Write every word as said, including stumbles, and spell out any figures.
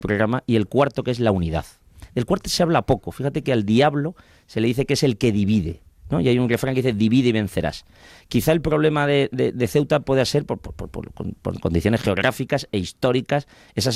programa, y el cuarto, que es la unidad. Del cuarto se habla poco. Fíjate que al diablo se le dice que es el que divide, ¿no? Y hay un refrán que dice: divide y vencerás. Quizá el problema de, de, de Ceuta pueda ser por, por, por, por, por condiciones geográficas e históricas, esas